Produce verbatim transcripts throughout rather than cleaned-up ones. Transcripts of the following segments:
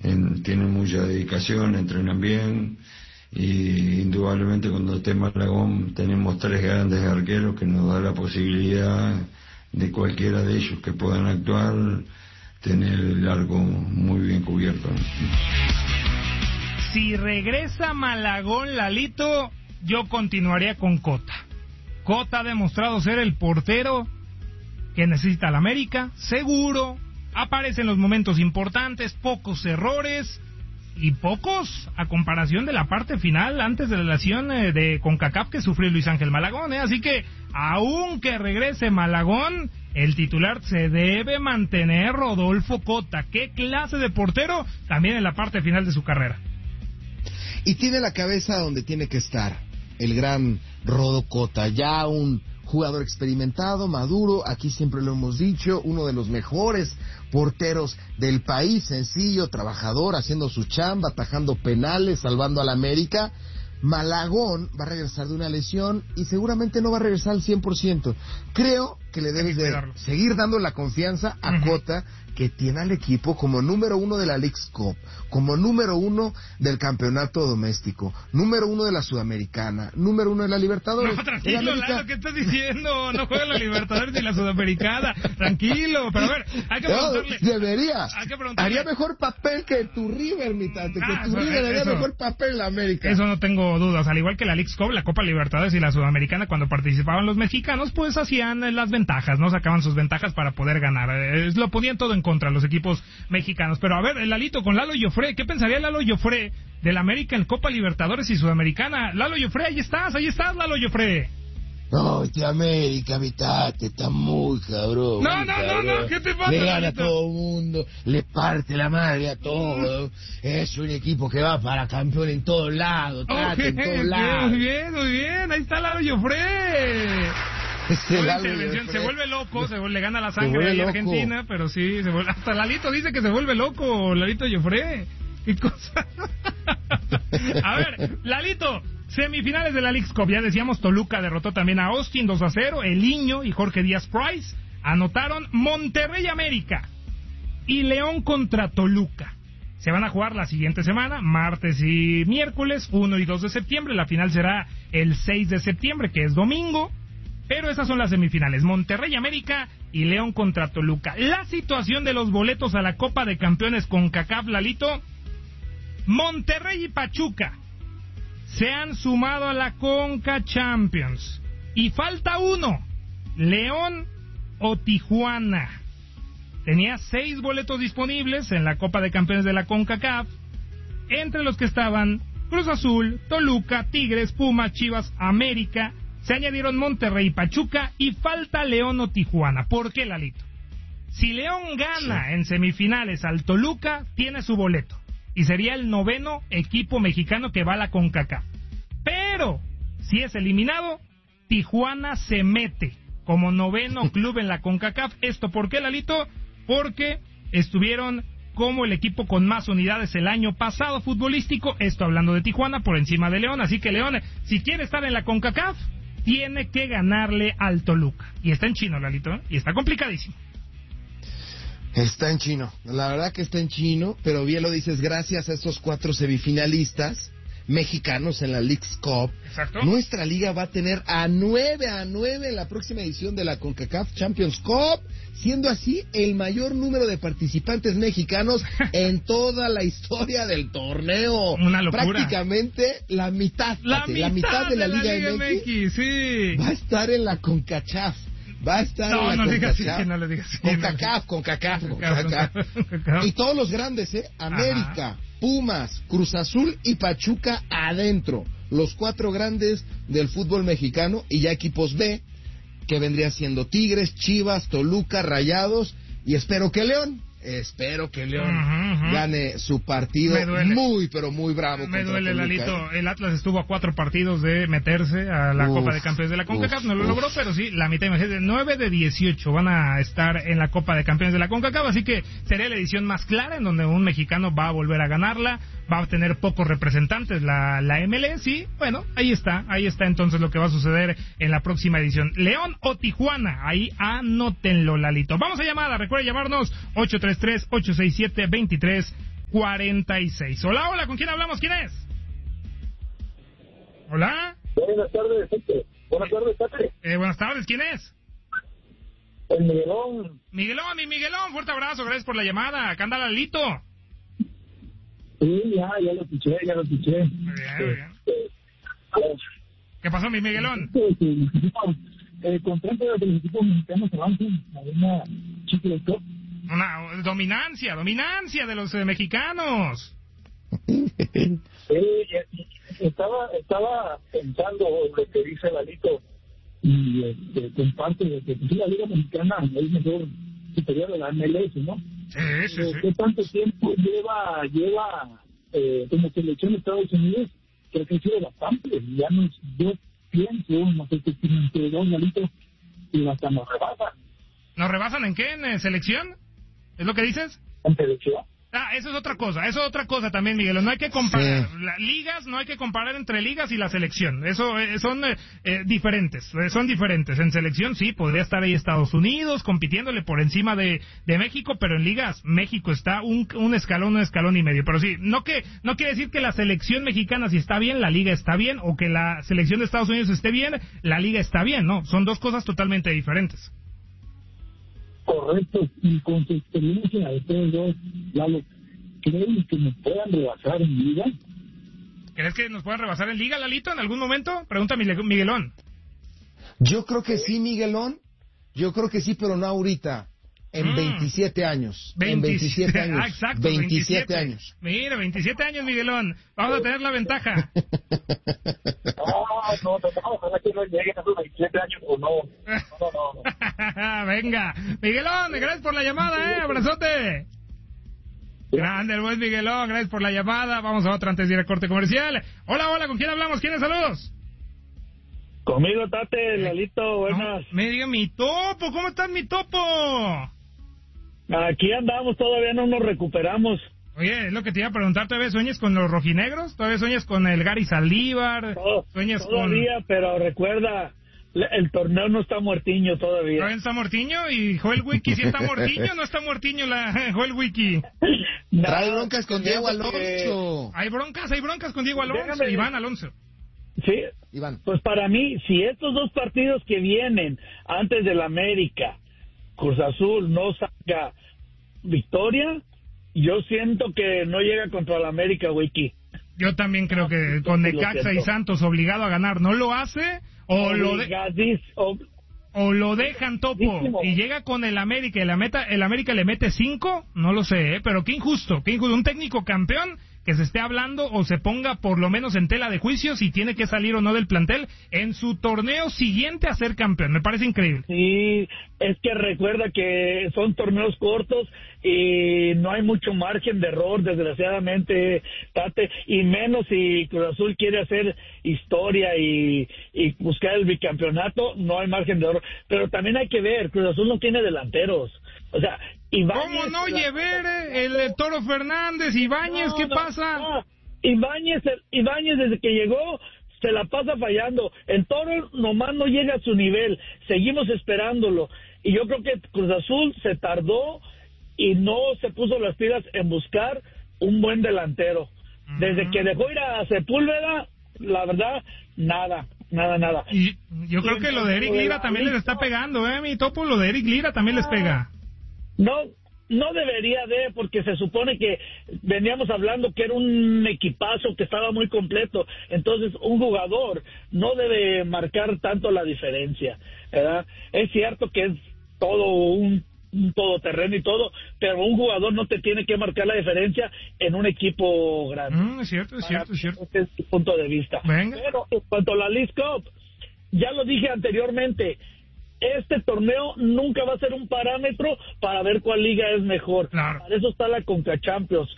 en, tienen mucha dedicación, entrenan bien, y indudablemente cuando esté Malagón tenemos tres grandes arqueros que nos da la posibilidad de cualquiera de ellos que puedan actuar, tener el arco muy bien cubierto. Si regresa Malagón, Lalito, yo continuaría con Cota. Cota ha demostrado ser el portero que necesita la América, seguro, aparece en los momentos importantes, pocos errores y pocos a comparación de la parte final antes de la lesión eh, de CONCACAF que sufrió Luis Ángel Malagón, ¿eh? Así que, aunque regrese Malagón, el titular se debe mantener Rodolfo Cota. ¿Qué clase de portero? También en la parte final de su carrera. Y tiene la cabeza donde tiene que estar, el gran Rodo Cota, ya un jugador experimentado, maduro, aquí siempre lo hemos dicho, uno de los mejores porteros del país, sencillo, trabajador, haciendo su chamba, atajando penales, salvando a la América. Malagón va a regresar de una lesión y seguramente no va a regresar al cien por ciento. Creo que le debes de seguir dando la confianza a uh-huh. Cota, que tiene al equipo como número uno de la Leagues Cup, como número uno del campeonato doméstico, número uno de la Sudamericana, número uno de la Libertadores. No, tranquilo, Lalo, ¿qué estás diciendo? No juega la Libertadores ni la Sudamericana. Tranquilo, pero a ver, hay que preguntarle. No, debería. Hay que preguntarle. Haría mejor papel que tu River, mi tate, ah, que tu eso, River haría eso, mejor papel en la América. Eso no tengo dudas. Al igual que la Leagues Cup, la Copa Libertadores y la Sudamericana, cuando participaban los mexicanos, pues hacían las ventajas, ¿no? Sacaban sus ventajas para poder ganar. Eh, lo ponían todo en contra los equipos mexicanos. Pero a ver, Lalito, con Lalo Joffre, ¿qué pensaría Lalo Joffre del América en Copa Libertadores y Sudamericana? Lalo Joffre, ahí estás, ahí estás, Lalo Joffre. No, este América, mi tate, está muy cabrón. No, no, cabrón. no, no, ¿qué te pasa, Le gana Lalito? a todo el mundo, le parte la madre a todo. Es un equipo que va para campeón en todos lados, trate okay, en todos lados. Muy bien, muy bien, ahí está Lalo Joffre. Este intervención, se vuelve loco, se vuelve, le gana la sangre a Argentina, pero sí, se vuelve, hasta Lalito dice que se vuelve loco, Lalito Joffre. ¿Qué cosa? A ver, Lalito, semifinales de la Leagues Cup, ya decíamos, Toluca derrotó también a Austin dos a cero, El Niño y Jorge Díaz Price anotaron. Monterrey América y León contra Toluca. Se van a jugar la siguiente semana, martes y miércoles, uno y dos de septiembre, la final será el seis de septiembre, que es domingo. Pero esas son las semifinales, Monterrey América y León contra Toluca. La situación de los boletos a la Copa de Campeones CONCACAF, Lalito. Monterrey y Pachuca se han sumado a la Conca Champions. Y falta uno, León o Tijuana. Tenía seis boletos disponibles en la Copa de Campeones de la CONCACAF, entre los que estaban Cruz Azul, Toluca, Tigres, Pumas, Chivas, América. Se añadieron Monterrey y Pachuca y falta León o Tijuana. ¿Por qué, Lalito? Si León gana sí. en semifinales al Toluca, tiene su boleto. Y sería el noveno equipo mexicano que va a la CONCACAF. Pero, si es eliminado, Tijuana se mete como noveno club en la CONCACAF. ¿Esto por qué, Lalito? Porque estuvieron como el equipo con más unidades el año pasado futbolístico. Esto hablando de Tijuana por encima de León. Así que León, si quiere estar en la CONCACAF, tiene que ganarle al Toluca. Y está en chino, Lalito, ¿eh? Y está complicadísimo. Está en chino, la verdad que está en chino, pero bien lo dices, gracias a estos cuatro semifinalistas mexicanos en la Leagues Cup. Exacto. Nuestra liga va a tener a nueve a nueve en la próxima edición de la CONCACAF Champions Cup, siendo así el mayor número de participantes mexicanos en toda la historia del torneo. Una locura. Prácticamente la mitad, la, Pate, mitad, la mitad de la, de la Liga, Liga M X, M X sí. va a estar en la CONCACAF. Va a estar no, en la no CONCACAF. Digas así, no le digas así. CONCACAF, CONCACAF, CONCACAF. CONCACAF. Y todos los grandes, ¿eh? América, ajá, Pumas, Cruz Azul y Pachuca adentro. Los cuatro grandes del fútbol mexicano y ya equipos B, que vendría siendo Tigres, Chivas, Toluca, Rayados y espero que León. Espero que León uh-huh, uh-huh. gane su partido muy, pero muy bravo. Me duele, Toluca, Lalito. ¿eh? El Atlas estuvo a cuatro partidos de meterse a la uf, Copa de Campeones de la CONCACAF. Uf, no lo uf. logró, pero sí, la mitad, imagínate, nueve de dieciocho van a estar en la Copa de Campeones de la CONCACAF. Así que sería la edición más clara en donde un mexicano va a volver a ganarla. Va a tener pocos representantes la, la M L S. Y bueno, ahí está, ahí está entonces lo que va a suceder en la próxima edición. León o Tijuana, ahí anótenlo, Lalito. Vamos a llamar, recuerda llamarnos ocho tres tres, ocho seis siete, dos tres cuarenta y seis. Hola, hola, ¿con quién hablamos? ¿Quién es? Hola. Buenas tardes, gente. Buenas tardes, Tate. Eh, buenas tardes, ¿quién es? El Miguelón. Miguelón, mi Miguelón, fuerte abrazo, gracias por la llamada. Acá anda Lalito. Sí, ya, ya lo escuché, ya lo escuché. Muy bien, muy bien. ¿Qué pasó, mi Miguelón? El contrato de los equipos mexicanos avancen a una chicle top. Una dominancia, dominancia de los eh, mexicanos. Eh, estaba, estaba pensando lo que dice Lalito y este, comparte de que pues, la Liga Mexicana es mejor superior a la M L S, ¿no? Sí, sí, eh, sí. ¿Qué tanto tiempo lleva lleva eh, como selección de Estados Unidos? Que ha crecido bastante. Ya no, yo pienso, no sé qué tienen entre dos, Lalito, y hasta nos rebasan. ¿Nos rebasan en qué? ¿En eh, selección? ¿Es lo que dices? En selección. Ah, eso es otra cosa, eso es otra cosa también, Miguel. No hay que comparar Sí. las ligas, no hay que comparar entre ligas y la selección. Eso eh, son eh, eh, diferentes, eh, son diferentes. En selección sí, podría estar ahí Estados Unidos compitiéndole por encima de, de México, pero en ligas México está un, un escalón, un escalón y medio. Pero sí, no que no quiere decir que la selección mexicana si está bien, la liga está bien, o que la selección de Estados Unidos esté bien, la liga está bien, no. Son dos cosas totalmente diferentes. Correcto, y con su experiencia de ustedes dos, Lalo, ¿creen que nos puedan rebasar en liga? ¿Crees que nos puedan rebasar en liga, Lalito, en algún momento? Pregunta Miguelón. Yo creo que sí, Miguelón. Yo creo que sí, pero no ahorita. En Mm. veintisiete años. veintisiete, en veintisiete años. Ah, exacto, veintisiete, veintisiete años. Mira, veintisiete años, Miguelón. Vamos a tener la ventaja. No, no, no, ojalá que no lleguen a los veintisiete años o no. No, no, no. Venga, Miguelón, gracias por la llamada, eh, abrazote. Grande el buen Miguelón, gracias por la llamada. Vamos a otra antes de ir a corte comercial. Hola, hola, ¿con quién hablamos? ¿Quiénes? Saludos. Conmigo, Tate, Lalito, buenas. No, me diga mi topo, ¿cómo estás, mi topo? Aquí andamos, todavía no nos recuperamos. Oye, es lo que te iba a preguntar, ¿todavía sueñas con los rojinegros? ¿Todavía sueñas con el Gary Saldívar? Todo, ¿Sueñas todavía, con... pero recuerda, el torneo no está muertiño todavía. ¿Todavía está muertiño? ¿Y Joel Wiki sí está muertiño o no está muertiño la Joel Wiki? Trae broncas con Diego Alonso. Que... Hay broncas, hay broncas con Diego Alonso, Déjame... Iván Alonso. Sí, Iván. pues para mí, si estos dos partidos que vienen antes del América, Cruz Azul no saca victoria, yo siento que no llega contra el América, Wiki. Yo también creo que con Necaxa y Santos obligado a ganar no lo hace, o lo, de, o, o lo dejan topo y llega con el América y la meta, el América le mete cinco, no lo sé, ¿eh? Pero qué injusto, qué injusto, un técnico campeón que se esté hablando o se ponga por lo menos en tela de juicio si tiene que salir o no del plantel en su torneo siguiente a ser campeón. Me parece increíble. Sí, es que recuerda que son torneos cortos y no hay mucho margen de error, desgraciadamente, Tate, y menos si Cruz Azul quiere hacer historia y, y buscar el bicampeonato, no hay margen de error. Pero también hay que ver, Cruz Azul no tiene delanteros. O sea, Ibáñez, ¿cómo no la... llevar el, el Toro Fernández, Ibáñez, no, qué no, pasa? No. Ibáñez, Ibáñez desde que llegó se la pasa fallando. El Toro nomás no llega a su nivel. Seguimos esperándolo. Y yo creo que Cruz Azul se tardó y no se puso las pilas en buscar un buen delantero. Uh-huh. Desde que dejó ir a Sepúlveda, la verdad, nada. Nada, nada. Y yo creo que lo de Eric Lira también les está pegando, ¿eh? Mi topo, lo de Eric Lira también les pega. No, no debería de, porque se supone que veníamos hablando que era un equipazo que estaba muy completo. Entonces, un jugador no debe marcar tanto la diferencia, ¿verdad? Es cierto que es todo un, un todoterreno y todo, pero un jugador no te tiene que marcar la diferencia en un equipo grande. Mm, es cierto, es cierto, es cierto. Este es mi punto de vista. Venga. Pero en cuanto a la Leagues Cup, ya lo dije anteriormente, este torneo nunca va a ser un parámetro para ver cuál liga es mejor. Claro. Para eso está la Conca Champions.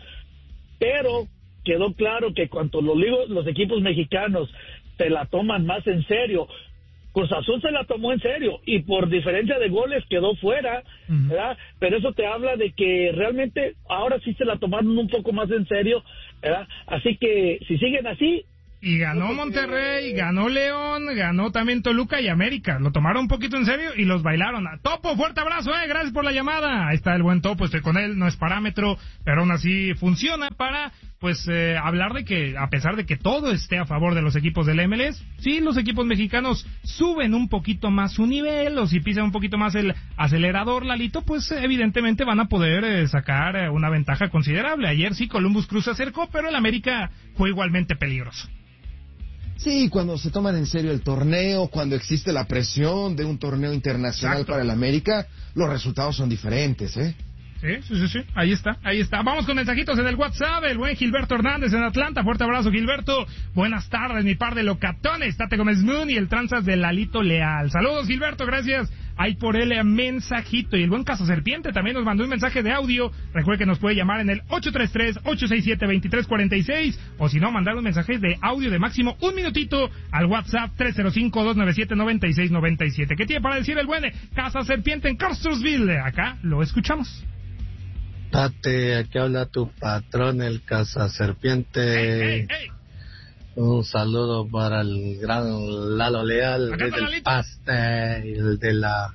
Pero quedó claro que cuando los, los equipos mexicanos se la toman más en serio, Cruz Azul se la tomó en serio y por diferencia de goles quedó fuera, uh-huh. ¿verdad? Pero eso te habla de que realmente ahora sí se la tomaron un poco más en serio, ¿verdad? Así que si siguen así, Y ganó Monterrey, ganó León, ganó también Toluca y América. Lo tomaron un poquito en serio y los bailaron. Topo, fuerte abrazo, eh, gracias por la llamada. Ahí está el buen Topo, estoy con él, no es parámetro, pero aún así funciona para, pues, eh, hablar de que, a pesar de que todo esté a favor de los equipos del M L S, sí, los equipos mexicanos suben un poquito más su nivel, o si pisan un poquito más el acelerador, Lalito, pues evidentemente van a poder eh, sacar eh, una ventaja considerable. Ayer sí, Columbus Crew se acercó, pero el América fue igualmente peligroso. Sí, cuando se toman en serio el torneo, cuando existe la presión de un torneo internacional Exacto. para el América, los resultados son diferentes, ¿eh? Sí, sí, sí, sí, ahí está, ahí está. Vamos con mensajitos en el WhatsApp, el buen Gilberto Hernández en Atlanta, fuerte abrazo Gilberto, buenas tardes, mi par de locatones, Tate Gómez Moon y el tranzas de Lalito Leal. Saludos Gilberto, gracias. Ahí por el mensajito. Y el buen Caso Serpiente también nos mandó un mensaje de audio. Recuerde que nos puede llamar en el ocho tres tres, ocho seis siete, dos tres cuatro seis. O si no, mandar un mensaje de audio de máximo un minutito al WhatsApp tres cero cinco, dos nueve siete, nueve seis nueve siete. ¿Qué tiene para decir el buen Caso Serpiente en Carsonsville? Acá lo escuchamos. Tate, aquí habla tu patrón, el Caso Serpiente. Hey, hey, hey. Un saludo para el gran Lalo Leal, el del paste, y el de la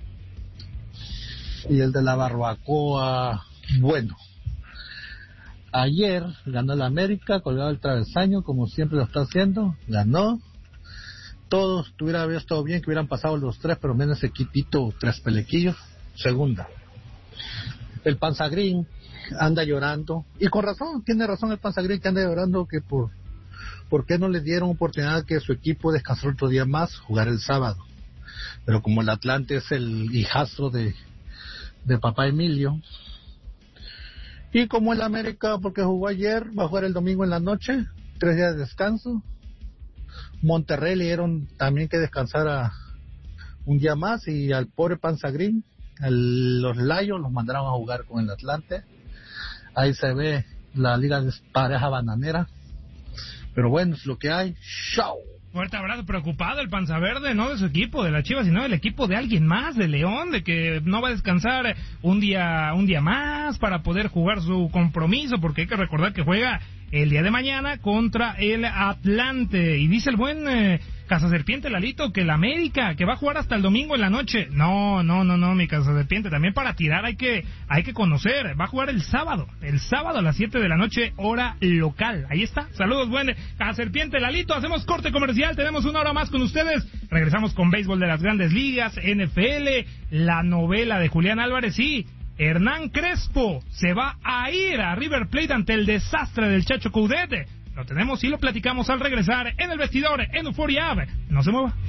y el de la barbacoa. Bueno, ayer ganó el América, colgado el travesaño, como siempre lo está haciendo, ganó. Todos tuviera haber estado bien que hubieran pasado los tres, pero menos ese equipito, tres pelequillos. Segunda, el Panzagrín anda llorando, y con razón, tiene razón el Panzagrín que anda llorando, que por ¿por qué no le dieron oportunidad que su equipo descansara otro día más, jugar el sábado? Pero como el Atlante es el hijastro de, de papá Emilio, y como el América, porque jugó ayer, va a jugar el domingo en la noche, tres días de descanso. Monterrey le dieron también que descansara un día más, y al pobre Panzagrín, el, los Layos los mandaron a jugar con el Atlante. Ahí se ve la liga de pareja bananera. Pero bueno, es lo que hay. ¡Chao! Fuerte abrazo, preocupado el Panza Verde, no de su equipo, de la Chivas, sino del equipo de alguien más, de León, de que no va a descansar un día un día más para poder jugar su compromiso, porque hay que recordar que juega el día de mañana contra el Atlante. Y dice el buen eh, Cazaserpiente Lalito que el América, que va a jugar hasta el domingo en la noche. No, no, no, no, mi Cazaserpiente, también para tirar hay que hay que conocer. Va a jugar el sábado, el sábado a las siete de la noche, hora local. Ahí está. Saludos, buen Cazaserpiente Lalito. Hacemos corte comercial, tenemos una hora más con ustedes. Regresamos con béisbol de las Grandes Ligas, N F L, la novela de Julián Álvarez y Hernán Crespo se va a ir a River Plate ante el desastre del Chacho Coudet. Lo tenemos y lo platicamos al regresar en el vestidor en Euphoria Ave. No se mueva.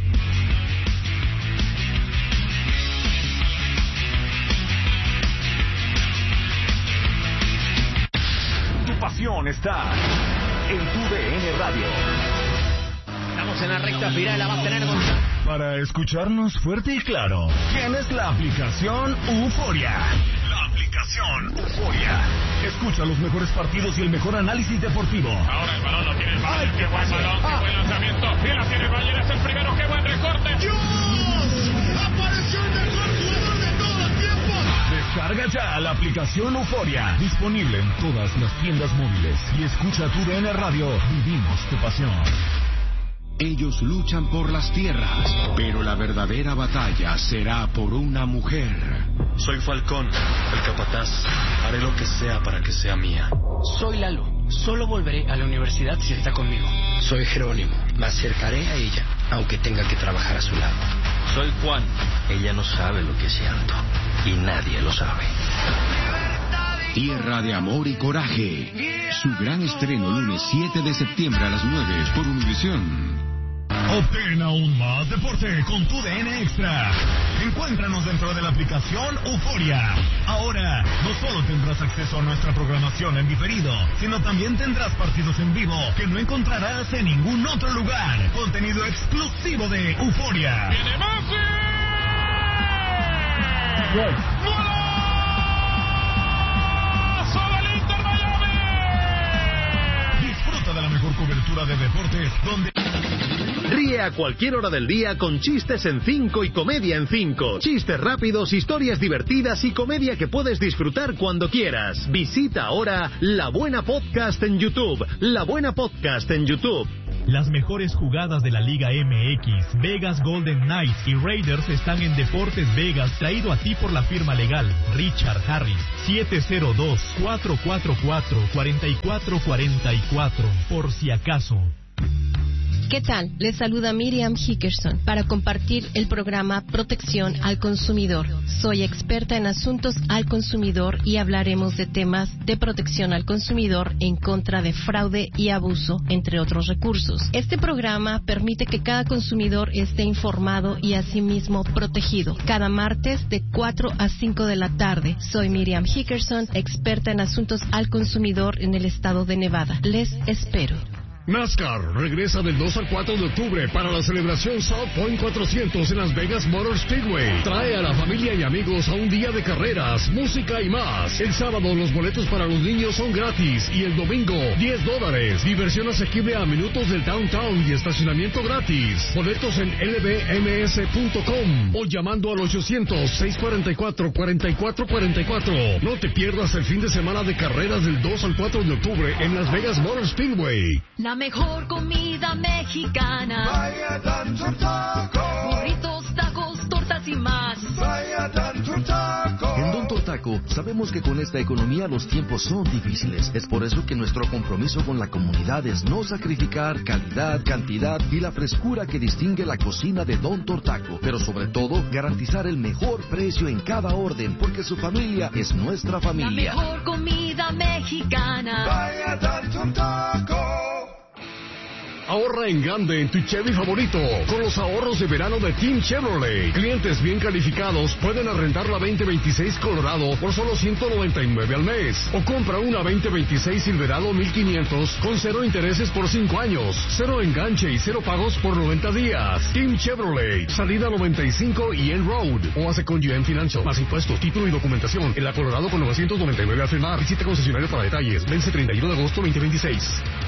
Tu pasión está en tu D N Radio. Estamos en la recta final, la va a tener con... Para escucharnos fuerte y claro, tienes la aplicación Euphoria. La aplicación Euphoria. Escucha los mejores partidos y el mejor análisis deportivo. Ahora el balón lo tiene el Bayern. Qué buen balón, qué buen lanzamiento. Y la tiene el Bayern, es el primero, qué buen recorte. ¡Dios! ¡Apareció el mejor jugador de todos los tiempos! Descarga ya la aplicación Euphoria. Disponible en todas las tiendas móviles. Y escucha tu D N Radio. Vivimos tu pasión. Ellos luchan por las tierras, pero la verdadera batalla será por una mujer. Soy Falcón, el capataz. Haré lo que sea para que sea mía. Soy Lalo. Solo volveré a la universidad si está conmigo. Soy Jerónimo. Me acercaré a ella, aunque tenga que trabajar a su lado. Soy Juan. Ella no sabe lo que siento, y nadie lo sabe. Tierra de Amor y Coraje. Su gran estreno lunes siete de septiembre a las nueve por Univisión. Obtén aún más deporte con tu D N Extra. Encuéntranos dentro de la aplicación Euphoria. Ahora, no solo tendrás acceso a nuestra programación en diferido, sino también tendrás partidos en vivo que no encontrarás en ningún otro lugar. Contenido exclusivo de Euphoria. ¡Viene Messi! ¡Gol! De la mejor cobertura de deportes, donde... Ríe a cualquier hora del día con chistes en cinco y comedia en cinco. Chistes rápidos, historias divertidas y comedia que puedes disfrutar cuando quieras. Visita ahora La Buena Podcast en YouTube. La Buena Podcast en YouTube. Las mejores jugadas de la Liga M X, Vegas Golden Knights y Raiders están en Deportes Vegas, traído a ti por la firma legal Richard Harris. siete cero dos, cuatro cuatro cuatro, cuatro cuatro cuatro cuatro, por si acaso. ¿Qué tal? Les saluda Miriam Hickerson para compartir el programa Protección al Consumidor. Soy experta en asuntos al consumidor y hablaremos de temas de protección al consumidor en contra de fraude y abuso, entre otros recursos. Este programa permite que cada consumidor esté informado y asimismo protegido. Cada martes de cuatro a cinco de la tarde. Soy Miriam Hickerson, experta en asuntos al consumidor en el estado de Nevada. Les espero. NASCAR regresa del dos al cuatro de octubre para la celebración South Point cuatrocientos en Las Vegas Motor Speedway. Trae a la familia y amigos a un día de carreras, música y más. El sábado los boletos para los niños son gratis y el domingo diez dólares. Diversión asequible a minutos del downtown y estacionamiento gratis. Boletos en L B M S punto com o llamando al ochocientos, seiscientos cuarenta y cuatro, cuarenta y cuatro cuarenta y cuatro. No te pierdas el fin de semana de carreras del dos al cuatro de octubre en Las Vegas Motor Speedway. La mejor comida mexicana. Vaya Don Taco. Burritos, tacos, tortas y más. Vaya Don Taco. En Don Tortaco sabemos que con esta economía los tiempos son difíciles. Es por eso que nuestro compromiso con la comunidad es no sacrificar calidad, cantidad y la frescura que distingue la cocina de Don Tortaco. Pero sobre todo, garantizar el mejor precio en cada orden, porque su familia es nuestra familia. La mejor comida mexicana. Vaya Don Taco. Ahorra en grande en tu Chevy favorito con los ahorros de verano de Team Chevrolet. Clientes bien calificados pueden arrendar la veinte veintiséis Colorado por solo ciento noventa y nueve al mes. O compra una veinte veintiséis Silverado mil quinientos con cero intereses por cinco años, cero enganche y cero pagos por noventa días. Team Chevrolet, salida noventa y cinco y N Road. O hace con G M Financial. Más impuestos, título y documentación. En la Colorado con novecientos noventa y nueve al firmar. Visita concesionario para detalles. Vence treinta y uno de agosto veinte veintiséis.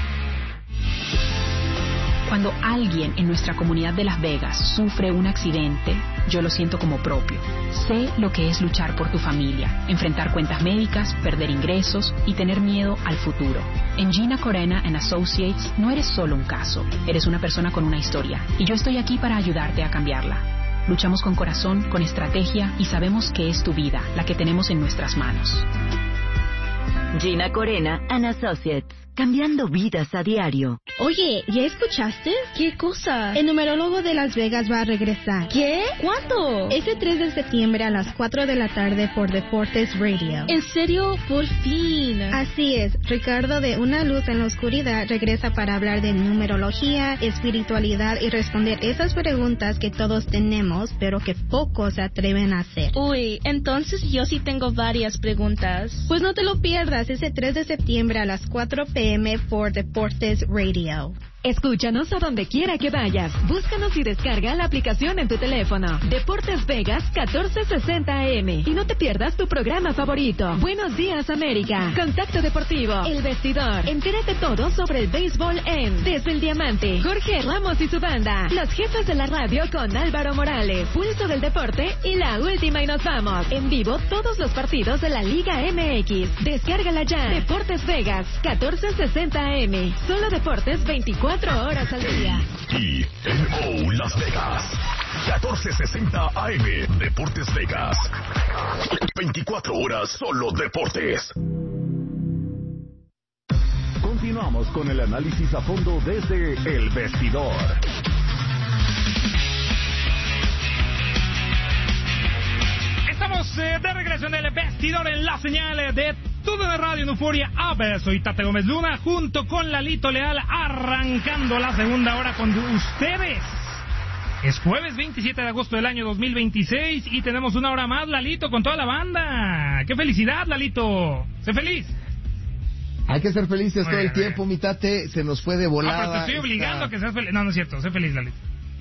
Cuando alguien en nuestra comunidad de Las Vegas sufre un accidente, yo lo siento como propio. Sé lo que es luchar por tu familia, enfrentar cuentas médicas, perder ingresos y tener miedo al futuro. En Gina Corena and Associates no eres solo un caso, eres una persona con una historia y yo estoy aquí para ayudarte a cambiarla. Luchamos con corazón, con estrategia y sabemos que es tu vida la que tenemos en nuestras manos. Gina Corena and Associates. Cambiando vidas a diario. Oye, ¿ya escuchaste? ¿Qué cosa? El numerólogo de Las Vegas va a regresar. ¿Qué? ¿Cuándo? Este tres de septiembre a las cuatro de la tarde por Deportes Radio. ¿En serio? Por fin. Así es. Ricardo de Una Luz en la Oscuridad regresa para hablar de numerología, espiritualidad y responder esas preguntas que todos tenemos, pero que pocos se atreven a hacer. Uy, entonces yo sí tengo varias preguntas. Pues no te lo pierdas ese tres de septiembre a las cuatro p m por Deportes Radio. Escúchanos a donde quiera que vayas. Búscanos y descarga la aplicación en tu teléfono. Deportes Vegas catorce sesenta A M. Y no te pierdas tu programa favorito. Buenos días, América. Contacto Deportivo. El Vestidor. Entérate todo sobre el béisbol en Desde el Diamante. Jorge Ramos y su banda. Los jefes de la radio con Álvaro Morales. Pulso del Deporte y la última y nos vamos. En vivo todos los partidos de la Liga M X. Descárgala ya. Deportes Vegas catorce sesenta A M. Solo deportes veinticuatro horas al día. Y N O Las Vegas catorce sesenta A M. Deportes Vegas veinticuatro horas solo deportes. Continuamos con el análisis a fondo desde El Vestidor. Estamos eh, de regreso en El Vestidor en la señal de T U D N Radio en Euforia. A ver, soy Tate Gómez Luna junto con Lalito Leal arrancando la segunda hora con ustedes. Es jueves veintisiete de agosto del año dos mil veintiséis y tenemos una hora más, Lalito, con toda la banda. ¡Qué felicidad, Lalito! ¡Sé feliz! Hay que ser felices muy todo bien, el tiempo, bien. Mi Tate, se nos fue de volada. Ah, pero te estoy obligando esta... a que seas feliz. No, no es cierto, sé feliz, Lalito.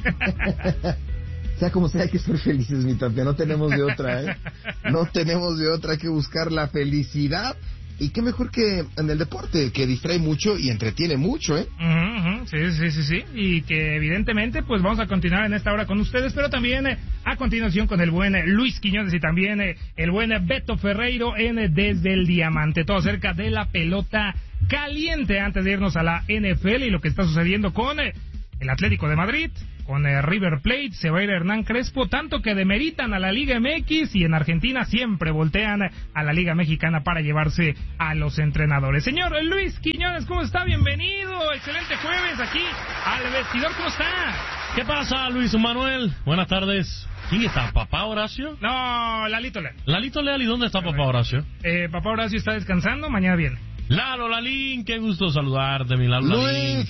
Sea como sea, hay que ser felices, mi Tate, no tenemos de otra, ¿eh? No tenemos de otra, hay que buscar la felicidad Y qué mejor que en el deporte, que distrae mucho y entretiene mucho, ¿eh? Uh-huh, uh-huh. Sí, sí, sí, sí. Y que evidentemente, pues vamos a continuar en esta hora con ustedes, pero también eh, a continuación con el buen eh, Luis Quiñones y también eh, el buen eh, Beto Ferreiro en eh, Desde el Diamante. Todo acerca de la pelota caliente antes de irnos a la N F L y lo que está sucediendo con eh, el Atlético de Madrid, con el River Plate. Se va a ir Hernán Crespo, tanto que demeritan a la Liga M X y en Argentina siempre voltean a la Liga Mexicana para llevarse a los entrenadores. Señor Luis Quiñones, ¿cómo está? Bienvenido, excelente jueves aquí al Vestidor, ¿cómo está? ¿Qué pasa, Luis Manuel? Buenas tardes. ¿Quién está? ¿Papá Horacio? No, Lalito Leal. Lalito Leal, ¿y dónde está Papá Horacio? Eh, Papá Horacio está descansando, mañana viene. Lalo Lalín, qué gusto saludarte, mi Lalo Lalín.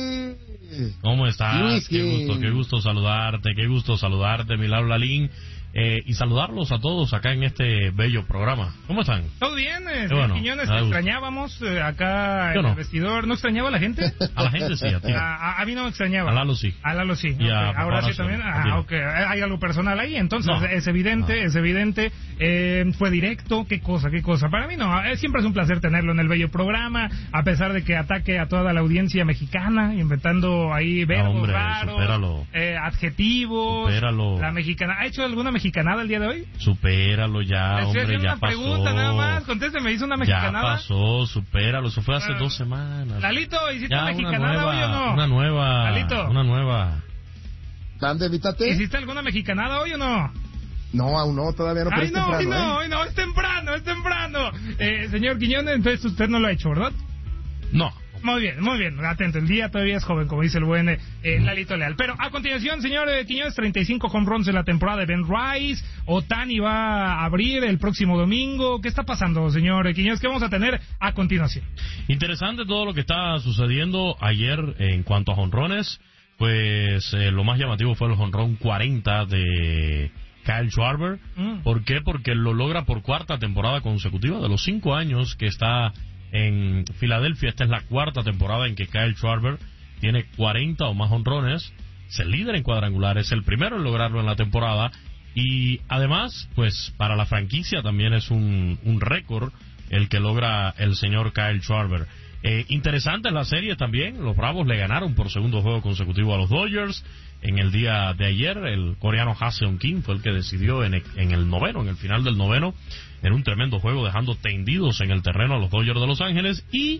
¿Cómo estás? Luis, qué gusto, qué gusto saludarte, qué gusto saludarte, mi Lalo Lalín. Eh, y saludarlos a todos acá en este bello programa. ¿Cómo están? Todo bien, eh, bueno, Quiñones, te extrañábamos eh, acá en no. el vestidor. ¿No extrañaba a la gente? A la gente sí, a ti. A, a, a mí no me extrañaba. A Lalo sí. A Lalo sí. Y okay. a Ahora sí también. Ah, ok. Hay algo personal ahí, entonces no. es evidente, no. es evidente. Eh, fue directo, qué cosa, qué cosa. Para mí no, eh, siempre es un placer tenerlo en el bello programa, a pesar de que ataque a toda la audiencia mexicana, inventando ahí verbos no, hombre, raros, supéralo. Eh, adjetivos. Supéralo. La mexicana. ¿Ha hecho alguna mexicanada el día de hoy? Supéralo ya, Le hombre, ya una pasó. Pregunta nada más, contésteme, ¿hizo una mexicanada? Ya pasó, supéralo, eso fue hace uh, dos semanas. Lalito, ¿hiciste ya, una mexicanada una nueva, hoy o no? Una nueva, Lalito. una nueva. ¿Dónde, evítate? ¿Hiciste alguna mexicanada hoy o no? No, aún no, todavía no, pero Ay, es no, temprano, hoy no, ¿eh? hoy no, es temprano, es temprano. Eh, señor Quiñones, entonces usted no lo ha hecho, ¿verdad? No. Muy bien, muy bien, atento, el día todavía es joven, como dice el buen eh, Lalito Leal. Pero a continuación, señor eh, Quiñones, treinta y cinco home runs en la temporada de Ben Rice. Otani va a abrir el próximo domingo. ¿Qué está pasando, señor Quiñones? ¿Qué vamos a tener a continuación? Interesante todo lo que está sucediendo ayer en cuanto a jonrones. Pues eh, lo más llamativo fue el jonrón cuarenta de Kyle Schwarber. Mm. ¿Por qué? Porque lo logra por cuarta temporada consecutiva. De los cinco años que está en Filadelfia, esta es la cuarta temporada en que Kyle Schwarber tiene cuarenta o más jonrones. Es el líder en cuadrangulares, el primero en lograrlo en la temporada. Y además, pues para la franquicia también es un, un récord el que logra el señor Kyle Schwarber. Eh, interesante la serie también. Los Bravos le ganaron por segundo juego consecutivo a los Dodgers. En el día de ayer, el coreano Ha-Seong Kim fue el que decidió en el, en el noveno, en el final del noveno, en un tremendo juego, dejando tendidos en el terreno a los Dodgers de Los Ángeles. Y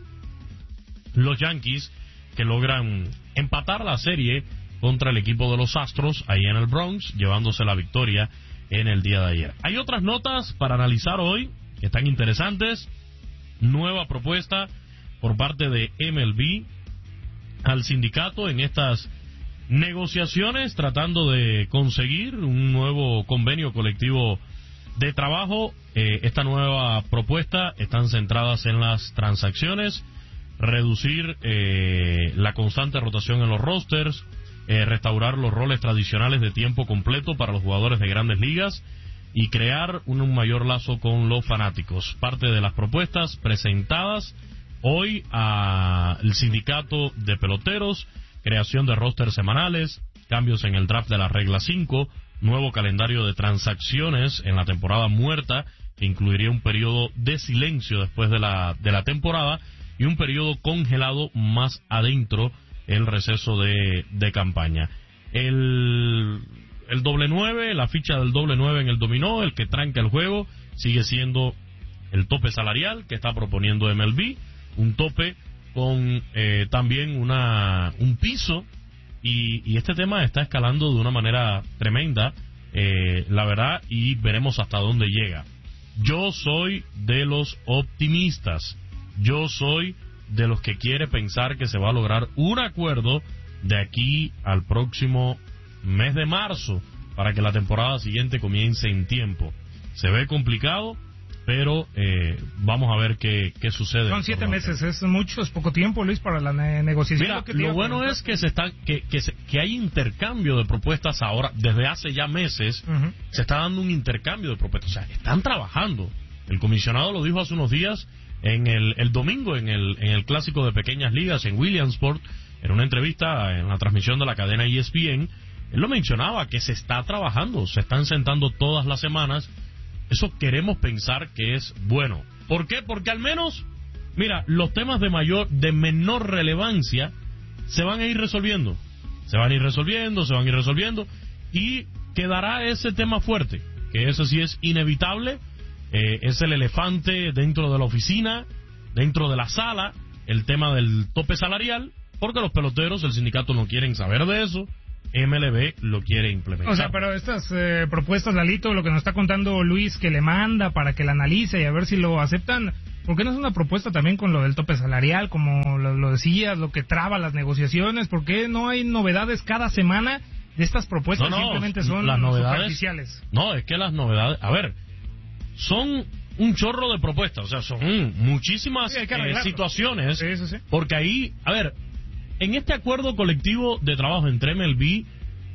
los Yankees, que logran empatar la serie contra el equipo de los Astros, ahí en el Bronx, llevándose la victoria en el día de ayer. Hay otras notas para analizar hoy, que están interesantes. Nueva propuesta por parte de M L B al sindicato en estas negociaciones tratando de conseguir un nuevo convenio colectivo de trabajo. Eh, esta nueva propuesta están centradas en las transacciones, reducir eh, la constante rotación en los rosters, eh, restaurar los roles tradicionales de tiempo completo para los jugadores de grandes ligas y crear un, un mayor lazo con los fanáticos. Parte de las propuestas presentadas hoy al sindicato de peloteros: creación de rosters semanales, cambios en el draft de la regla cinco, nuevo calendario de transacciones en la temporada muerta, que incluiría un periodo de silencio después de la, de la temporada, y un periodo congelado más adentro, el receso de, de campaña. El, el doble nueve, la ficha del doble nueve en el dominó, el que tranca el juego, sigue siendo el tope salarial que está proponiendo M L B, un tope con eh, también una un piso, y, y este tema está escalando de una manera tremenda, eh, la verdad, y veremos hasta dónde llega. Yo soy de los optimistas, yo soy de los que quiere pensar que se va a lograr un acuerdo de aquí al próximo mes de marzo para que la temporada siguiente comience en tiempo. Se ve complicado, pero eh, vamos a ver qué, qué sucede. Son siete meses, es mucho, es poco tiempo, Luis, para la ne negociación. Mira, lo, que lo bueno es que se está que que, se, que hay intercambio de propuestas ahora, desde hace ya meses. Uh-huh. Se está dando un intercambio de propuestas, o sea, están trabajando. El comisionado lo dijo hace unos días en el, el domingo en el en el clásico de pequeñas ligas en Williamsport, en una entrevista en la transmisión de la cadena E S P N. Él lo mencionaba, que se está trabajando, se están sentando todas las semanas. Eso queremos pensar que es bueno. ¿Por qué? Porque al menos, mira, los temas de mayor, de menor relevancia se van a ir resolviendo. Se van a ir resolviendo, se van a ir resolviendo. Y quedará ese tema fuerte, que ese sí es inevitable. Eh, es el elefante dentro de la oficina, dentro de la sala, el tema del tope salarial, porque los peloteros, el sindicato no quieren saber de eso, M L B lo quiere implementar. O sea, pero estas eh, propuestas, Lalito, lo que nos está contando Luis, que le manda para que la analice y a ver si lo aceptan, ¿por qué no es una propuesta también con lo del tope salarial, como lo, lo decías, lo que traba las negociaciones? ¿Por qué no hay novedades cada semana de estas propuestas? No, no, simplemente son las novedades, superficiales. No, es que las novedades, a ver, son un chorro de propuestas, o sea, son muchísimas sí, eh, situaciones, sí, sí, sí. Porque ahí, a ver, en este acuerdo colectivo de trabajo entre M L B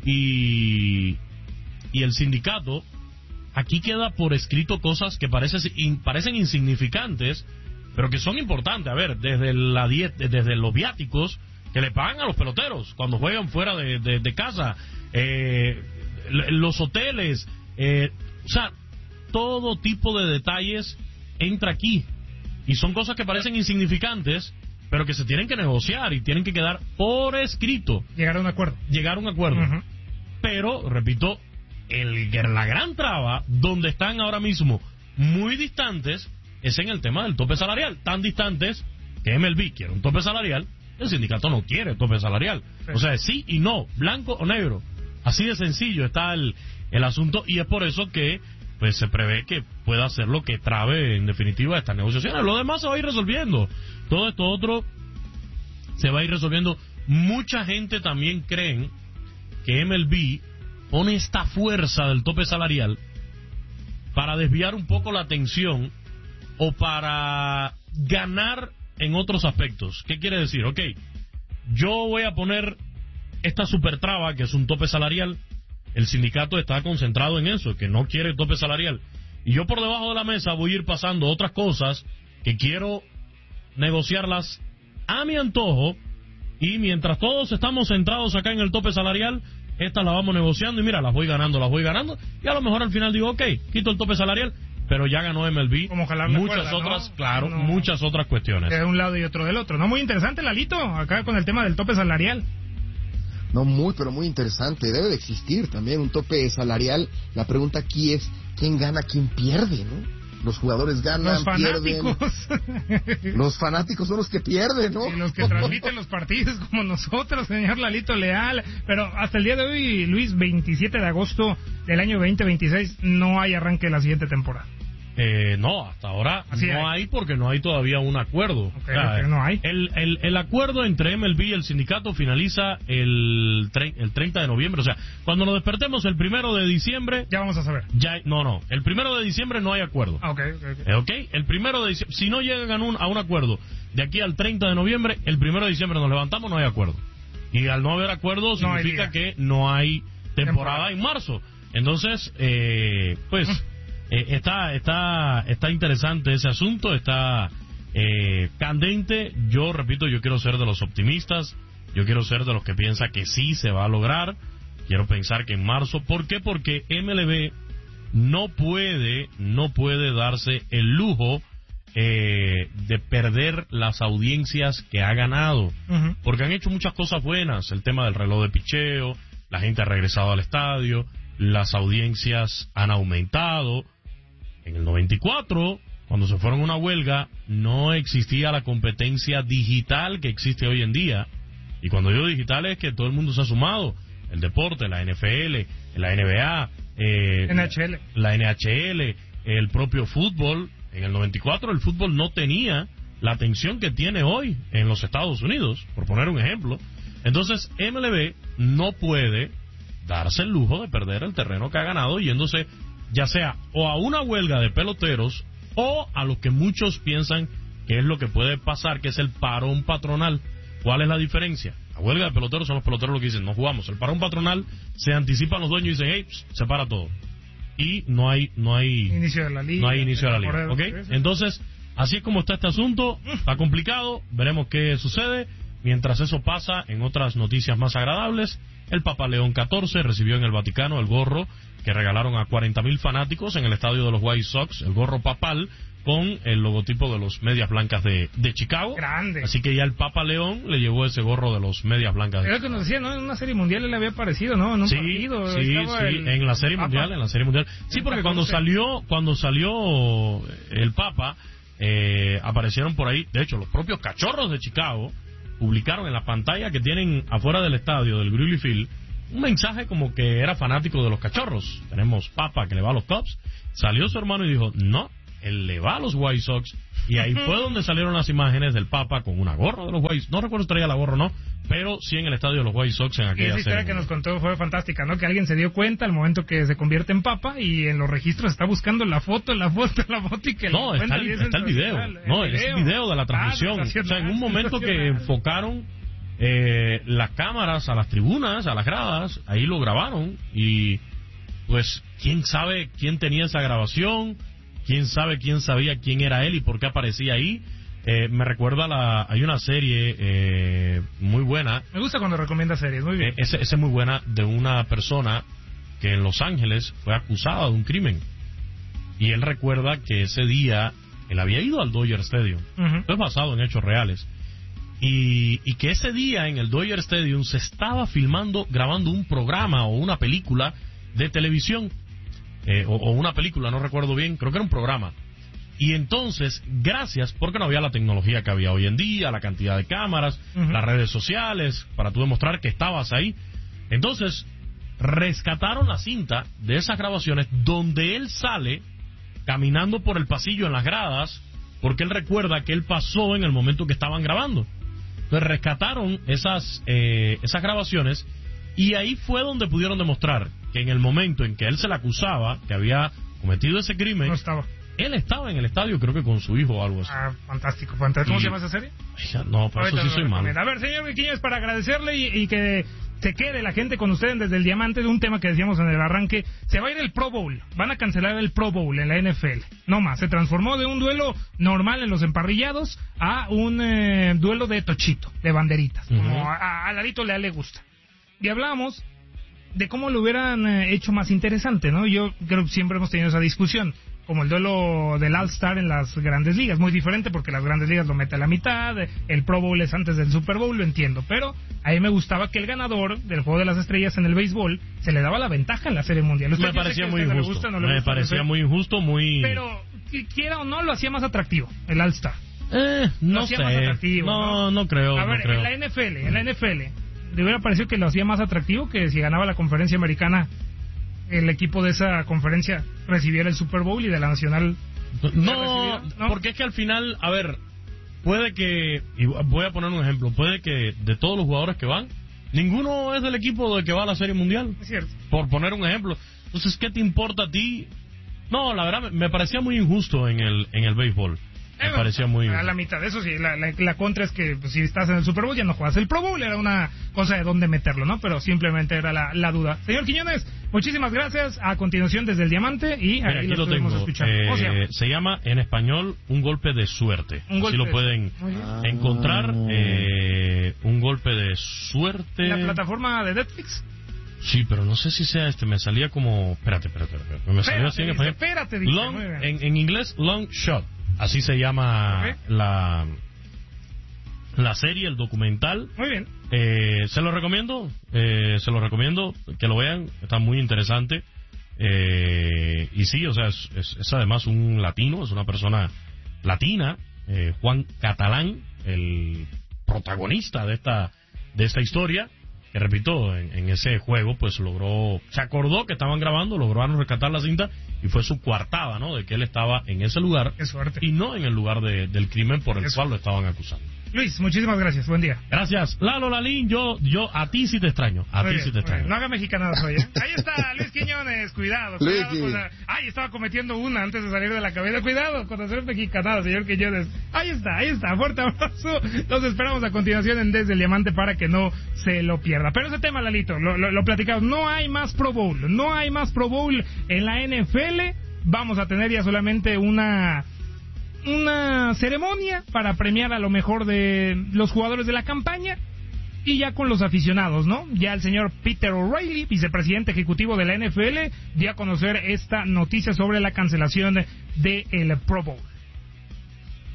y, y el sindicato, aquí queda por escrito cosas que parecen, in, parecen insignificantes, pero que son importantes. A ver, desde la dieta, desde los viáticos que le pagan a los peloteros cuando juegan fuera de, de, de casa, eh, los hoteles, eh, o sea, todo tipo de detalles entra aquí. Y son cosas que parecen insignificantes, pero que se tienen que negociar y tienen que quedar por escrito. Llegar a un acuerdo. Llegar a un acuerdo. Uh-huh. Pero, repito, el, la gran traba, donde están ahora mismo muy distantes, es en el tema del tope salarial. Tan distantes que M L B quiere un tope salarial, el sindicato no quiere tope salarial. Sí. O sea, sí y no, blanco o negro. Así de sencillo está el, el asunto, y es por eso que pues se prevé que pueda ser lo que trabe en definitiva estas negociaciones. Lo demás se va a ir resolviendo. Todo esto otro se va a ir resolviendo. Mucha gente también cree que M L B pone esta fuerza del tope salarial para desviar un poco la atención o para ganar en otros aspectos. ¿Qué quiere decir? Ok, yo voy a poner esta super traba que es un tope salarial. El sindicato está concentrado en eso, que no quiere tope salarial. Y yo por debajo de la mesa voy a ir pasando otras cosas que quiero negociarlas a mi antojo, y mientras todos estamos centrados acá en el tope salarial, estas las vamos negociando y mira, las voy ganando, las voy ganando, y a lo mejor al final digo, ok, quito el tope salarial, pero ya ganó M L B. Como jalar muchas cuerda, otras, ¿no? claro, no. muchas otras cuestiones. De un lado y otro del otro. No, muy interesante, Lalito, acá con el tema del tope salarial. No, muy, pero muy interesante. Debe de existir también un tope salarial. La pregunta aquí es, ¿quién gana, quién pierde, no? Los jugadores ganan, los fanáticos. Pierden. Los fanáticos son los que pierden, ¿no? Y los que transmiten los partidos como nosotros, señor Lalito Leal. Pero hasta el día de hoy, Luis, veintisiete de agosto del año veinte veintiséis, no hay arranque de la siguiente temporada. Eh, no, hasta ahora Así no hay. hay porque no hay todavía un acuerdo. Okay, o sea, okay, no hay. El, el, el acuerdo entre M L B y el sindicato finaliza el, tre- el treinta de noviembre. O sea, cuando nos despertemos el primero de diciembre... Ya vamos a saber. Ya, no, no. El primero de diciembre no hay acuerdo. Ah, okay, okay, okay. Eh, ok, el primero de diciembre... Si no llegan a un, a un acuerdo de aquí al treinta de noviembre, el primero de diciembre nos levantamos, no hay acuerdo. Y al no haber acuerdo significa no que no hay temporada, temporada en marzo. Entonces, eh, pues... Uh-huh. Eh, está está está interesante ese asunto, está eh, candente. Yo repito, yo quiero ser de los optimistas, yo quiero ser de los que piensa que sí se va a lograr. Quiero pensar que en marzo. ¿Por qué? Porque M L B no puede no puede darse el lujo eh, de perder las audiencias que ha ganado, uh-huh. porque han hecho muchas cosas buenas. El tema del reloj de picheo, la gente ha regresado al estadio, las audiencias han aumentado. En el noventa y cuatro, cuando se fueron a una huelga, no existía la competencia digital que existe hoy en día. Y cuando digo digital es que todo el mundo se ha sumado. El deporte, la N F L, la N B A, eh, N H L. la N H L, el propio fútbol. En el noventa y cuatro el fútbol no tenía la atención que tiene hoy en los Estados Unidos, por poner un ejemplo. Entonces, M L B no puede darse el lujo de perder el terreno que ha ganado yéndose ya sea o a una huelga de peloteros o a lo que muchos piensan que es lo que puede pasar, que es el parón patronal. ¿Cuál es la diferencia? La huelga de peloteros son los peloteros los que dicen, no jugamos. El parón patronal se anticipan los dueños y dicen, hey, pss, se para todo. Y no hay no hay inicio de la liga. No hay inicio de la liga, ¿ok? Entonces, así es como está este asunto, está complicado, veremos qué sucede. Mientras eso pasa, en otras noticias más agradables, el Papa León catorce recibió en el Vaticano el gorro que regalaron a cuarenta mil fanáticos en el estadio de los White Sox, el gorro papal, con el logotipo de los Medias Blancas de, de Chicago. Grande. Así que ya el Papa León le llevó ese gorro de los Medias Blancas. Era que nos decía, ¿no? En una serie mundial le había aparecido, ¿no? En un sí, partido. Sí, sí, el, en la serie Papa. mundial, en la serie mundial. Sí, porque cuando salió, cuando salió el Papa, eh, aparecieron por ahí, de hecho, los propios Cachorros de Chicago publicaron en la pantalla que tienen afuera del estadio, del Wrigley Field, un mensaje como que era fanático de los Cachorros. Tenemos Papa que le va a los Cubs. Salió su hermano y dijo, no, él le va a los White Sox. Y ahí fue donde salieron las imágenes del Papa con una gorra de los White Sox. No recuerdo si traía la gorra o no, pero sí en el estadio de los White Sox en aquella serie. Y esa historia que nos contó fue fantástica, ¿no? Que alguien se dio cuenta al momento que se convierte en Papa y en los registros está buscando la foto, la foto, la foto y que no, está el, está el video. El no, es el video de la transmisión. Ah, o sea, en un momento que enfocaron eh, las cámaras a las tribunas, a las gradas, ahí lo grabaron y pues quién sabe quién tenía esa grabación, quién sabe quién sabía quién era él y por qué aparecía ahí. Eh, me recuerda la hay una serie eh, muy buena. Me gusta cuando recomienda series, muy bien. Eh, esa es muy buena, de una persona que en Los Ángeles fue acusada de un crimen y él recuerda que ese día él había ido al Dodger Stadium. Uh-huh. Esto es basado en hechos reales. Y, y que ese día en el Dodger Stadium se estaba filmando, grabando un programa o una película de televisión, eh, o, o una película, no recuerdo bien, creo que era un programa. Y entonces, gracias, porque no había la tecnología que había hoy en día, la cantidad de cámaras, uh-huh. las redes sociales, para tú demostrar que estabas ahí. Entonces, rescataron la cinta de esas grabaciones donde él sale caminando por el pasillo en las gradas, porque él recuerda que él pasó en el momento que estaban grabando. Entonces, rescataron esas, eh, esas grabaciones y ahí fue donde pudieron demostrar que en el momento en que él se le acusaba que había cometido ese crimen, no estaba. Él estaba en el estadio, creo que con su hijo o algo así. Ah, fantástico, fantástico. ¿Cómo y... se llama esa serie? Ay, no, por eso sí soy malo. A ver, señor Quiñones, para agradecerle y, y que se quede la gente con ustedes desde el Diamante, de un tema que decíamos en el arranque, se va a ir el Pro Bowl, van a cancelar el Pro Bowl en la N F L. No más, se transformó de un duelo normal en los emparrillados a un eh, duelo de tochito, de banderitas, uh-huh. como a, a Larito Leal le gusta. Y hablamos de cómo lo hubieran eh, hecho más interesante, ¿no? Yo creo que siempre hemos tenido esa discusión, como el duelo del All-Star en las Grandes Ligas, muy diferente porque las Grandes Ligas lo mete a la mitad, el Pro Bowl es antes del Super Bowl, lo entiendo, pero a mí me gustaba que el ganador del Juego de las Estrellas en el béisbol se le daba la ventaja en la Serie Mundial. Me parecía muy injusto, no gusta, no me gusta, parecía no sé, muy injusto, muy... Pero, quiera o no, lo hacía más atractivo, el All-Star. Eh, no lo hacía sé, más atractivo, no, no, no creo, A ver, no creo. en la N F L, en la N F L, le hubiera parecido que lo hacía más atractivo que si ganaba la Conferencia Americana, el equipo de esa conferencia recibiera el Super Bowl y de la Nacional... No, no, porque es que al final, a ver, puede que, y voy a poner un ejemplo, puede que de todos los jugadores que van, ninguno es del equipo de que va a la Serie Mundial. Es cierto. Por poner un ejemplo. Entonces, ¿qué te importa a ti? No, la verdad, me, me parecía muy injusto en el en el béisbol. Me eh, parecía muy... A la mitad, eso sí, la, la, la contra es que pues, si estás en el Super Bowl ya no juegas el Pro Bowl, era una cosa de dónde meterlo, ¿no? Pero simplemente era la, la duda. Señor Quiñones, muchísimas gracias. A continuación desde el Diamante y Mira, ahí lo podemos escuchar. Eh, se, llama? se llama en español Un Golpe de Suerte. Un Así golpe lo pueden ah. encontrar. Eh, un Golpe de Suerte. ¿En la plataforma de Netflix? Sí, pero no sé si sea este. Me salía como... Espérate, espérate, espérate. Me espérate, salió así en español. Espérate, dice, long, en, en inglés, Long Shot. Así se llama okay. la la serie, el documental. Muy bien. Eh, se lo recomiendo, eh, se lo recomiendo que lo vean. Está muy interesante. Eh, y sí, o sea, es, es, es además un latino, es una persona latina, eh, Juan Catalán, el protagonista de esta de esta historia. Que repito, en, en ese juego, pues logró, se acordó que estaban grabando, lograron rescatar la cinta y fue su coartada, ¿no? De que él estaba en ese lugar. Qué suerte. Y no en el lugar de, del crimen por el Qué cual suerte. lo estaban acusando. Luis, muchísimas gracias, buen día. Gracias. Lalo Lalín, yo, yo a ti sí te extraño, a muy ti bien, sí te extraño. No haga mexicanadas hoy, ¿eh? Ahí está, Luis Quiñones, cuidado, cuidado con la... Ay, estaba cometiendo una antes de salir de la cabina, cuidado con hacer mexicanadas, señor Quiñones. Ahí está, ahí está, fuerte abrazo. Los esperamos a continuación en Desde el Diamante para que no se lo pierda. Pero ese tema, Lalito, lo, lo, lo platicamos, no hay más Pro Bowl, no hay más Pro Bowl en la N F L, vamos a tener ya solamente una... una ceremonia para premiar a lo mejor de los jugadores de la campaña y ya con los aficionados, ¿no? Ya el señor Peter O'Reilly, vicepresidente ejecutivo de la N F L, dio a conocer esta noticia sobre la cancelación del Pro Bowl.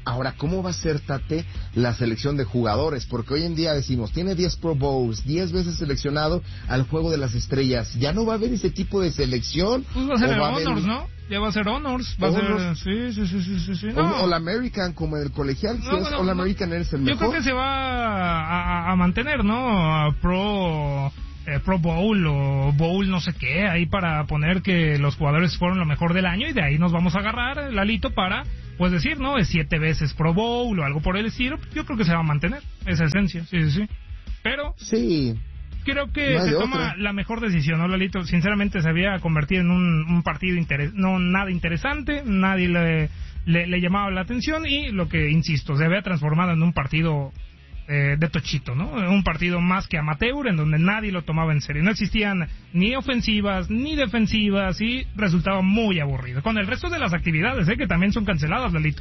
Ahora, ¿cómo va a ser, Tate, la selección de jugadores? Porque hoy en día decimos, tiene diez Pro Bowls, diez veces seleccionado al Juego de las Estrellas. ¿Ya no va a haber ese tipo de selección? Pues va a ser el va Honors, haber... ¿no? Ya va a ser Honors. Va Honors. a ser... Sí, sí, sí, sí, sí. No. No. All American, como en el colegial. No, si es bueno, All no. American, eres el mejor. Yo creo que se va a, a, a mantener, ¿no? A Pro... Eh, Pro Bowl o Bowl no sé qué, ahí para poner que los jugadores fueron lo mejor del año y de ahí nos vamos a agarrar, Lalito, para, pues decir, ¿no? Es siete veces Pro Bowl o algo por el estilo. Yo creo que se va a mantener esa esencia, sí, sí, sí. Pero... Sí. Creo que no se toma otra. la mejor decisión, ¿no, Lalito? Sinceramente se había convertido en un, un partido interes no nada interesante, nadie le, le, le llamaba la atención y lo que, insisto, se había transformado en un partido... Eh, de tochito, ¿no? Un partido más que amateur en donde nadie lo tomaba en serio. No existían ni ofensivas ni defensivas y resultaba muy aburrido. Con el resto de las actividades, ¿eh? Que también son canceladas, Lalito.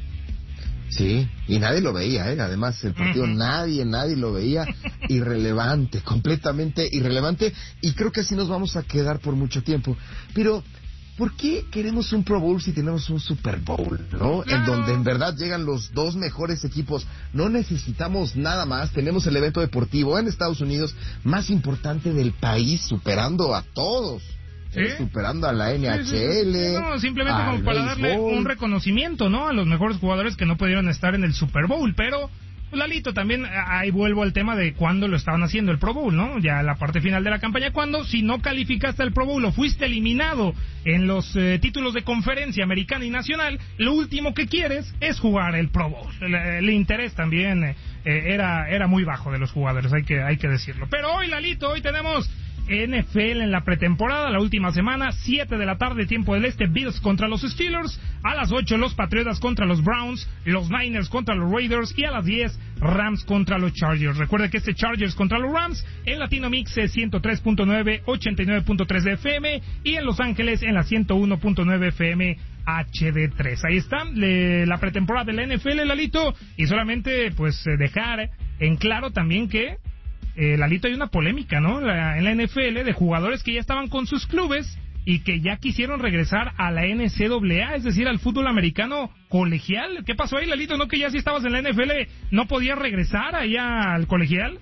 Sí, y nadie lo veía, ¿eh? Además, el partido uh-huh. nadie, nadie lo veía. Irrelevante, completamente irrelevante. Y creo que así nos vamos a quedar por mucho tiempo. Pero... ¿por qué queremos un Pro Bowl si tenemos un Super Bowl, no? Claro. En donde en verdad llegan los dos mejores equipos. No necesitamos nada más. Tenemos el evento deportivo en Estados Unidos más importante del país, superando a todos. ¿Sí? Eh, superando a la N H L. Sí, sí, sí. No, simplemente como para darle un reconocimiento, ¿no? A los mejores jugadores que no pudieron estar en el Super Bowl, pero... Lalito, también ahí vuelvo al tema de cuándo lo estaban haciendo el Pro Bowl, ¿no? Ya la parte final de la campaña, cuando si no calificaste al Pro Bowl o fuiste eliminado en los eh, títulos de conferencia americana y nacional, lo último que quieres es jugar el Pro Bowl. El, el interés también eh, era era muy bajo de los jugadores, hay que hay que decirlo. Pero hoy, Lalito, hoy tenemos N F L en la pretemporada, la última semana, siete de la tarde, tiempo del este, Bills contra los Steelers, a las ocho los Patriotas contra los Browns, los Niners contra los Raiders y a las diez Rams contra los Chargers. Recuerde que este Chargers contra los Rams en Latino Mix es ciento tres punto nueve, ochenta y nueve punto tres de F M y en Los Ángeles en la ciento uno punto nueve F M H D tres. Ahí está le, la pretemporada de la N F L, Lalito, y solamente pues dejar en claro también que Eh, Lalito, hay una polémica, ¿no? La, en la N F L de jugadores que ya estaban con sus clubes y que ya quisieron regresar a la N C A A, es decir, al fútbol americano colegial. ¿Qué pasó ahí, Lalito? ¿No que ya si estabas en la N F L no podías regresar allá al colegial?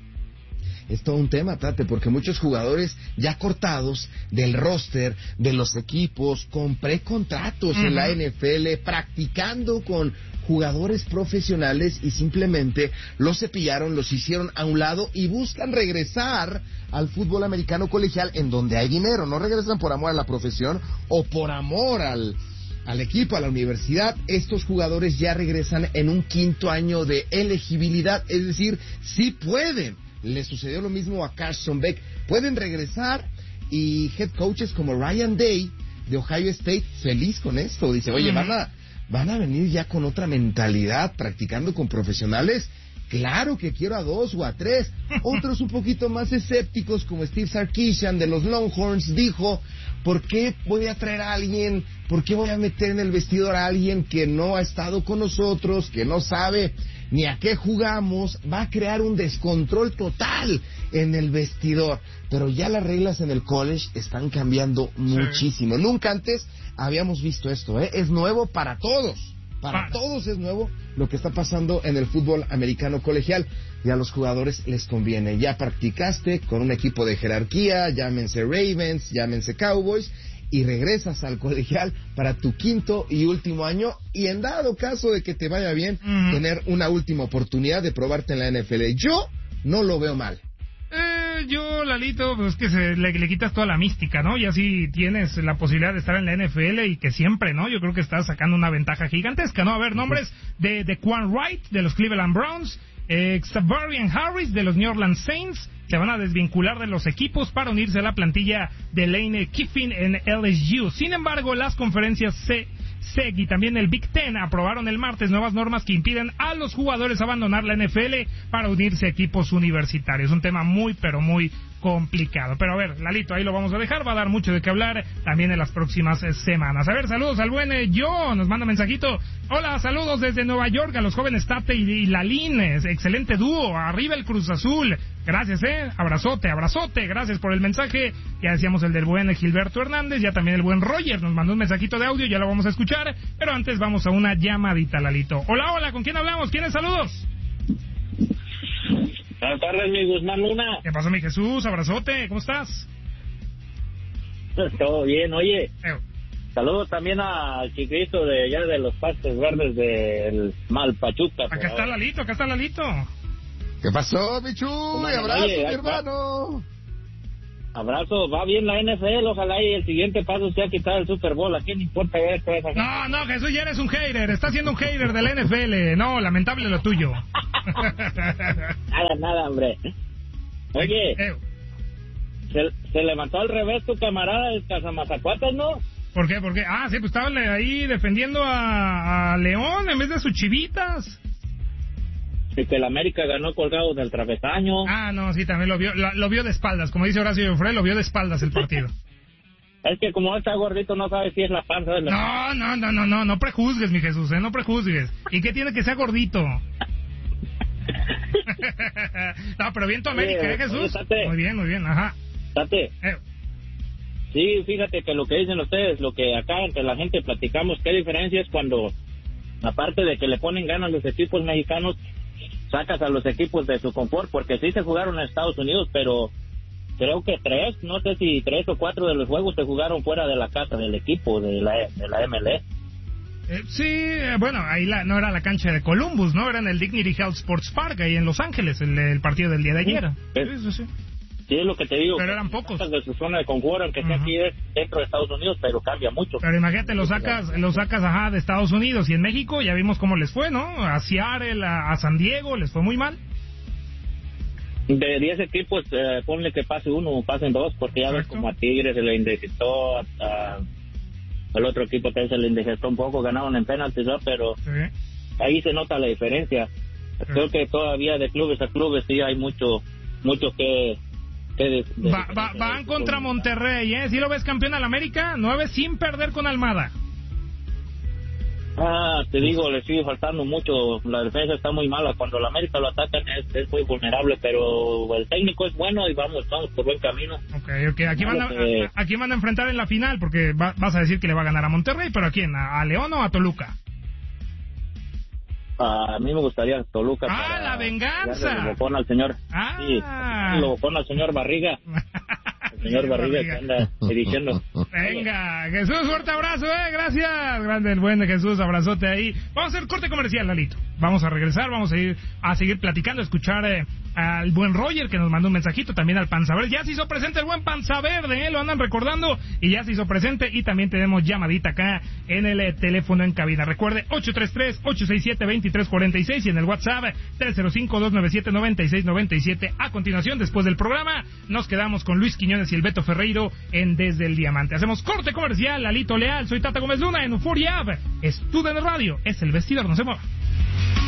Es todo un tema, Tate, porque muchos jugadores ya cortados del roster, de los equipos, con precontratos uh-huh. en la N F L, practicando con jugadores profesionales y simplemente los cepillaron, los hicieron a un lado y buscan regresar al fútbol americano colegial en donde hay dinero. No regresan por amor a la profesión o por amor al... al equipo, a la universidad. Estos jugadores ya regresan en un quinto año de elegibilidad, es decir, sí pueden. Le sucedió lo mismo a Carson Beck. Pueden regresar y head coaches como Ryan Day de Ohio State, feliz con esto. Dice, oye, van a, van a venir ya con otra mentalidad, practicando con profesionales. Claro que quiero a dos o a tres. Otros un poquito más escépticos, como Steve Sarkisian de los Longhorns, dijo, ¿por qué voy a traer a alguien? ¿Por qué voy a meter en el vestidor a alguien que no ha estado con nosotros, que no sabe ni a qué jugamos? Va a crear un descontrol total en el vestidor. Pero ya las reglas en el college están cambiando muchísimo. Sí. Nunca antes habíamos visto esto, ¿eh? Es nuevo para todos. Para ah. todos es nuevo lo que está pasando en el fútbol americano colegial. Y a los jugadores les conviene. Ya practicaste con un equipo de jerarquía, llámense Ravens, llámense Cowboys, y regresas al colegial para tu quinto y último año, y en dado caso de que te vaya bien, uh-huh. tener una última oportunidad de probarte en la N F L. Yo no lo veo mal. Eh, yo, Lalito, pues que se, le, le quitas toda la mística, ¿no? Y así tienes la posibilidad de estar en la N F L y que siempre, ¿no? Yo creo que estás sacando una ventaja gigantesca, ¿no? A ver, nombres de, de Quan Wright, de los Cleveland Browns, eh, Xavarian Harris, de los New Orleans Saints, se van a desvincular de los equipos para unirse a la plantilla de Lane Kiffin en L S U. Sin embargo, las conferencias C, S E C y también el Big Ten aprobaron el martes nuevas normas que impiden a los jugadores abandonar la N F L para unirse a equipos universitarios. Un tema muy, pero muy complicado. Pero a ver, Lalito, ahí lo vamos a dejar, va a dar mucho de qué hablar también en las próximas eh, semanas. A ver, saludos al buen eh, Yo, nos manda mensajito. Hola, saludos desde Nueva York a los jóvenes Tate y, y Lalín, excelente dúo, arriba el Cruz Azul. Gracias, eh, abrazote, abrazote, gracias por el mensaje. Ya decíamos el del buen Gilberto Hernández, ya también el buen Roger nos mandó un mensajito de audio, ya lo vamos a escuchar, pero antes vamos a una llamadita, Lalito. Hola, hola, ¿con quién hablamos? ¿Quiénes saludos? Buenas tardes, mi Guzmán Luna. ¿Qué pasó, mi Jesús? Abrazote, ¿cómo estás? Todo bien, oye. Eh. Saludos también al chiquito de allá de los Pastos Verdes del Malpachuca. Acá está Lalito, acá está Lalito. ¿Qué pasó, Michu? Abrazo, oye, mi hermano. Abrazo, va bien la N F L, ojalá y el siguiente paso sea quitar el Super Bowl. ¿A quién le importa ver toda esa... No, no, Jesús, ya eres un hater, estás siendo un hater de la N F L. No, lamentable lo tuyo. Nada, nada, hombre. Oye, eh. se, se levantó al revés tu camarada del Casamazacuatas, ¿no? ¿Por qué? ¿Por qué? Ah, sí, pues estaba ahí defendiendo a, a León en vez de sus Chivitas. Y que el América ganó colgado del travesaño. Ah, no, sí, también lo vio, lo, lo vio de espaldas, como dice Horacio Joffre, lo vio de espaldas el partido. Es que como está gordito no sabe si es la panza de la... No, no, no, no, no, no prejuzgues, mi Jesús, ¿eh? No prejuzgues. ¿Y qué tiene que ser gordito? No, pero bien tu América, ¿eh, Jesús? Oye, muy bien, muy bien, ajá. Tate. Eh. Sí, fíjate que lo que dicen ustedes, lo que acá entre la gente platicamos, qué diferencia es cuando, aparte de que le ponen ganas los equipos mexicanos, sacas a los equipos de su confort, porque sí se jugaron en Estados Unidos, pero creo que tres, no sé si tres o cuatro de los juegos se jugaron fuera de la casa del equipo de la, de la M L S. Eh, sí, bueno, ahí la, no era la cancha de Columbus, ¿no? Era en el Dignity Health Sports Park, ahí en Los Ángeles, el, el partido del día de ayer. Sí, sí, sí. Sí, es lo que te digo. Pero eran pocos. De su zona de confort, aunque sea uh-huh. aquí es dentro de Estados Unidos, pero cambia mucho. Pero imagínate, lo sacas, lo sacas ajá, de Estados Unidos y en México ya vimos cómo les fue, ¿no? A Seattle, a, a San Diego, les fue muy mal. De diez equipos, eh, ponle que pase uno, pasen dos, porque ya ves como a Tigres se le indigestó, a, a, al otro equipo también se le indigestó un poco, ganaron en penaltis, ¿no? Pero sí. Ahí se nota la diferencia. Sí. Creo que todavía de clubes a clubes sí hay mucho, mucho que... De, de, va, va, van contra Monterrey, ¿eh? ¿Sí lo ves campeón al América? Nueve sin perder con Almada. Ah, te digo, le sigue faltando mucho. La defensa está muy mala. Cuando la América lo atacan es, es muy vulnerable, pero el técnico es bueno y vamos vamos por buen camino. Ok, ok. Aquí van a, a, a, quién van a enfrentar en la final, porque va, vas a decir que le va a ganar a Monterrey, pero ¿a quién? ¿A, a León o a Toluca? A mí me gustaría Toluca. ¡Ah, para la venganza! Lo bocón al señor. ¡Ah! Sí, lo bocón al señor Barriga. El señor Barriga que anda dirigiendo. Venga, Jesús, fuerte abrazo, eh, gracias. Grande el buen de Jesús, abrazote ahí. Vamos a hacer corte comercial, Lalito. Vamos a regresar, vamos a ir a seguir platicando, a escuchar eh, al buen Roger que nos mandó un mensajito, también al Panza Verde. Ya se hizo presente el buen Panza Verde, eh, lo andan recordando y ya se hizo presente. Y también tenemos llamadita acá en el eh, teléfono en cabina. Recuerde, ocho tres tres, ocho seis siete, dos tres cuatro seis y en el WhatsApp tres cero cinco, dos nueve siete, nueve seis nueve siete. A continuación, después del programa, nos quedamos con Luis Quiñones y el Beto Ferreiro en Desde el Diamante. Hacemos corte comercial, Lalito Leal, soy Tata Gómez Luna en Euforia. Estuden Radio, es el vestidor, no se mueva.